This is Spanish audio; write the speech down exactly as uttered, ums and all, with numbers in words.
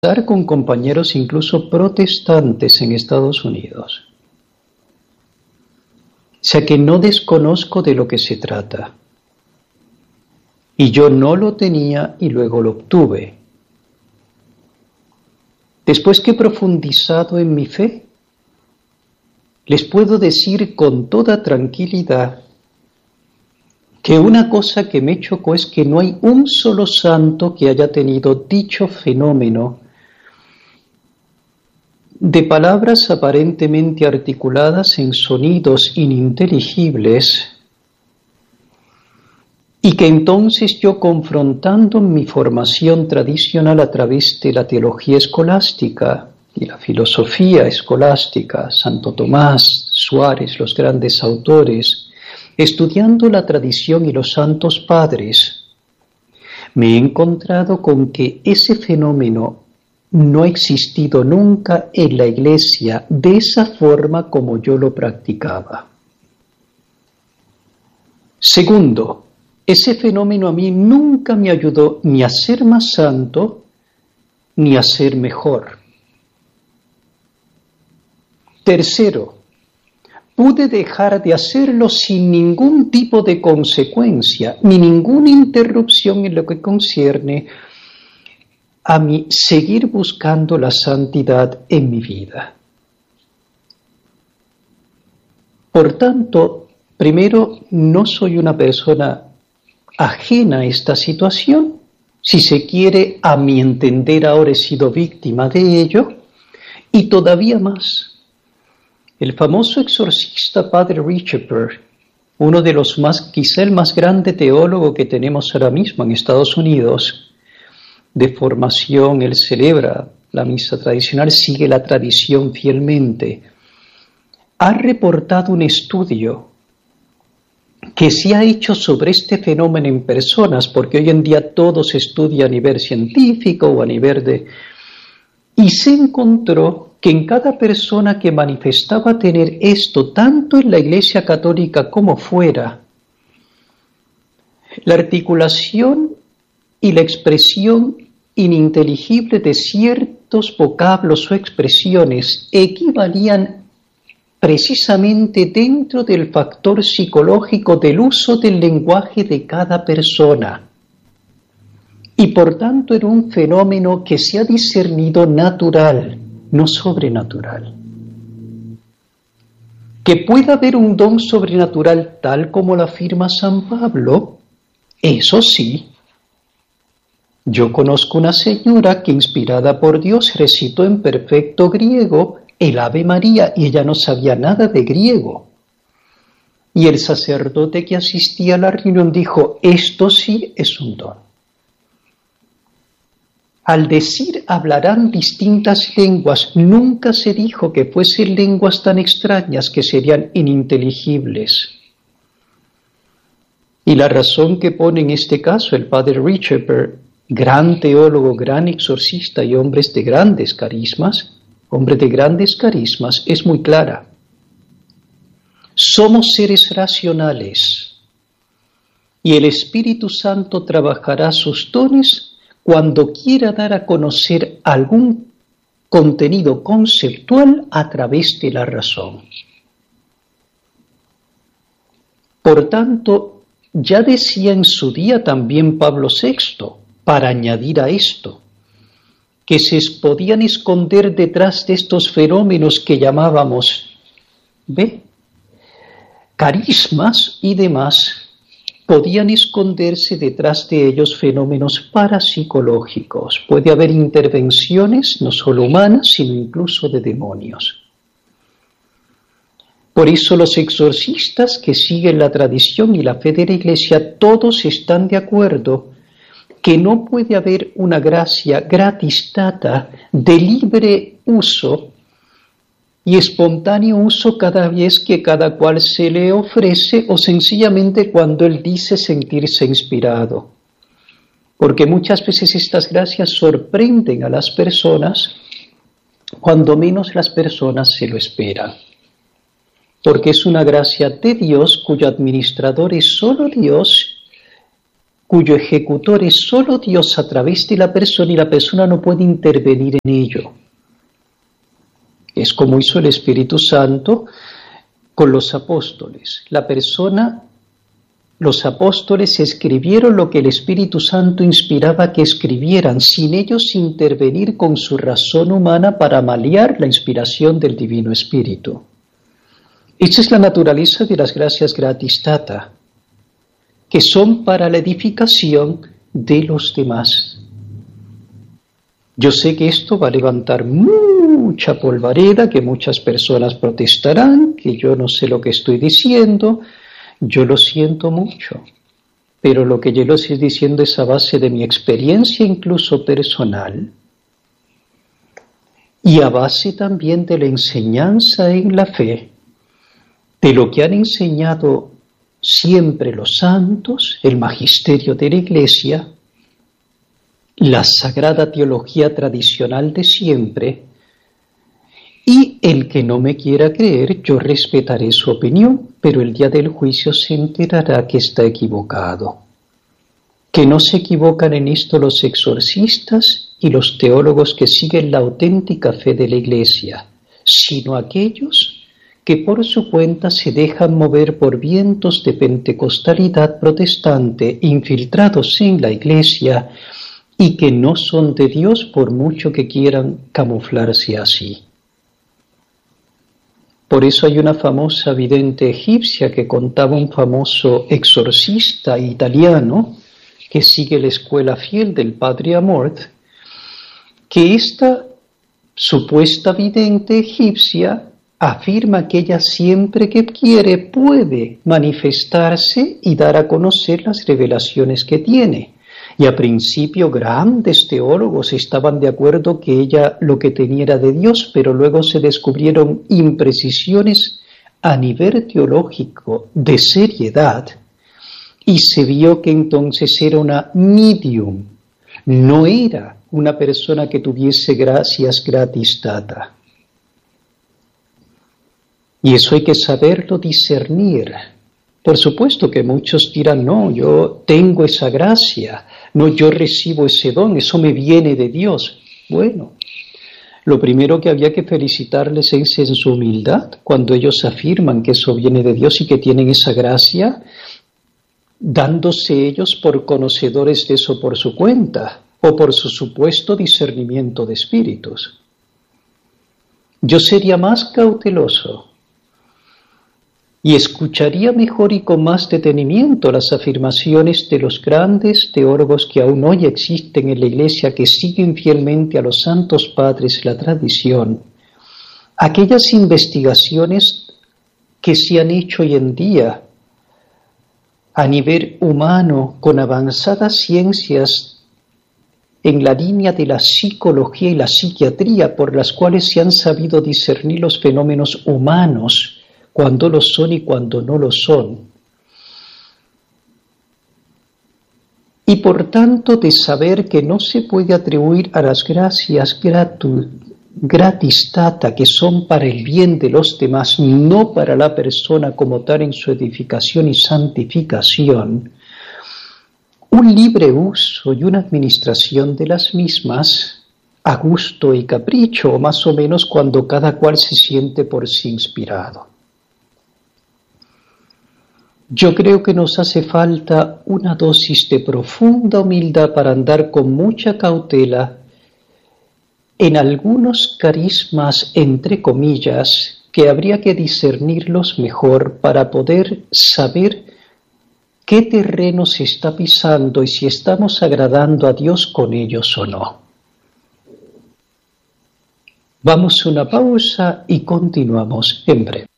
con compañeros incluso protestantes en Estados Unidos. O sea que no desconozco de lo que se trata. Y yo no lo tenía y luego lo obtuve. Después que he profundizado en mi fe, les puedo decir con toda tranquilidad que una cosa que me chocó es que no hay un solo santo que haya tenido dicho fenómeno de palabras aparentemente articuladas en sonidos ininteligibles, y que entonces yo, confrontando mi formación tradicional a través de la teología escolástica y la filosofía escolástica, Santo Tomás, Suárez, los grandes autores, estudiando la tradición y los santos padres, me he encontrado con que ese fenómeno no ha existido nunca en la Iglesia de esa forma como yo lo practicaba. Segundo, ese fenómeno a mí nunca me ayudó ni a ser más santo ni a ser mejor. Tercero, pude dejar de hacerlo sin ningún tipo de consecuencia, ni ninguna interrupción en lo que concierne a mí seguir buscando la santidad en mi vida. Por tanto, primero, no soy una persona ajena a esta situación. Si se quiere, a mi entender, ahora he sido víctima de ello, y todavía más. El famoso exorcista Padre Richeper, uno de los más, quizá el más grande teólogo que tenemos ahora mismo en Estados Unidos, de formación, él celebra la misa tradicional, sigue la tradición fielmente, ha reportado un estudio que se ha hecho sobre este fenómeno en personas, porque hoy en día todo se estudia a nivel científico o a nivel de... Y se encontró que en cada persona que manifestaba tener esto, tanto en la Iglesia Católica como fuera, la articulación y la expresión ininteligible de ciertos vocablos o expresiones equivalían precisamente dentro del factor psicológico del uso del lenguaje de cada persona. Y por tanto era un fenómeno que se ha discernido natural, no sobrenatural. Que pueda haber un don sobrenatural tal como lo afirma San Pablo, eso sí. Yo conozco una señora que, inspirada por Dios, recitó en perfecto griego el Ave María y ella no sabía nada de griego. Y el sacerdote que asistía a la reunión dijo, esto sí es un don. Al decir hablarán distintas lenguas, nunca se dijo que fuesen lenguas tan extrañas que serían ininteligibles. Y la razón que pone en este caso el Padre Richeper, gran teólogo, gran exorcista y hombres de grandes carismas, hombre de grandes carismas, es muy clara. Somos seres racionales y el Espíritu Santo trabajará sus dones cuando quiera dar a conocer algún contenido conceptual a través de la razón. Por tanto, ya decía en su día también Pablo sexto, para añadir a esto, que se podían esconder detrás de estos fenómenos que llamábamos, ¿ve?, carismas y demás, podían esconderse detrás de ellos fenómenos parapsicológicos. Puede haber intervenciones no solo humanas, sino incluso de demonios. Por eso los exorcistas que siguen la tradición y la fe de la Iglesia, todos están de acuerdo que no puede haber una gracia gratis data de libre uso y espontáneo uso cada vez que cada cual se le ofrece o sencillamente cuando él dice sentirse inspirado. Porque muchas veces estas gracias sorprenden a las personas cuando menos las personas se lo esperan. Porque es una gracia de Dios cuyo administrador es solo Dios, cuyo ejecutor es solo Dios a través de la persona y la persona no puede intervenir en ello. Es como hizo el Espíritu Santo con los apóstoles. La persona, los apóstoles escribieron lo que el Espíritu Santo inspiraba que escribieran, sin ellos intervenir con su razón humana para malear la inspiración del Divino Espíritu. Esta es la naturaleza de las gracias gratis data, que son para la edificación de los demás. Yo sé que esto va a levantar mucha polvareda, que muchas personas protestarán, que yo no sé lo que estoy diciendo, yo lo siento mucho, pero lo que yo les estoy diciendo es a base de mi experiencia incluso personal y a base también de la enseñanza en la fe, de lo que han enseñado siempre los santos, el magisterio de la Iglesia, la sagrada teología tradicional de siempre, y el que no me quiera creer, yo respetaré su opinión, pero el día del juicio se enterará que está equivocado. Que no se equivocan en esto los exorcistas y los teólogos que siguen la auténtica fe de la Iglesia, sino aquellos que por su cuenta se dejan mover por vientos de pentecostalidad protestante infiltrados en la Iglesia y que no son de Dios por mucho que quieran camuflarse así. Por eso hay una famosa vidente egipcia que contaba un famoso exorcista italiano que sigue la escuela fiel del padre Amort, que esta supuesta vidente egipcia afirma que ella siempre que quiere puede manifestarse y dar a conocer las revelaciones que tiene. Y a principio grandes teólogos estaban de acuerdo que ella lo que tenía era de Dios, pero luego se descubrieron imprecisiones a nivel teológico de seriedad y se vio que entonces era una medium, no era una persona que tuviese gracias gratis data. Y eso hay que saberlo discernir. Por supuesto que muchos dirán, no, yo tengo esa gracia, no, yo recibo ese don, eso me viene de Dios. Bueno, lo primero que había que felicitarles es en su humildad, cuando ellos afirman que eso viene de Dios y que tienen esa gracia, dándose ellos por conocedores de eso por su cuenta, o por su supuesto discernimiento de espíritus. Yo sería más cauteloso y escucharía mejor y con más detenimiento las afirmaciones de los grandes teólogos que aún hoy existen en la Iglesia, que siguen fielmente a los santos padres la tradición, aquellas investigaciones que se han hecho hoy en día a nivel humano con avanzadas ciencias en la línea de la psicología y la psiquiatría, por las cuales se han sabido discernir los fenómenos humanos, cuando lo son y cuando no lo son. Y por tanto de saber que no se puede atribuir a las gracias gratu, gratis data, que son para el bien de los demás, no para la persona como tal en su edificación y santificación, un libre uso y una administración de las mismas a gusto y capricho, o más o menos cuando cada cual se siente por sí inspirado. Yo creo que nos hace falta una dosis de profunda humildad para andar con mucha cautela en algunos carismas, entre comillas, que habría que discernirlos mejor para poder saber qué terreno se está pisando y si estamos agradando a Dios con ellos o no. Vamos a una pausa y continuamos en breve.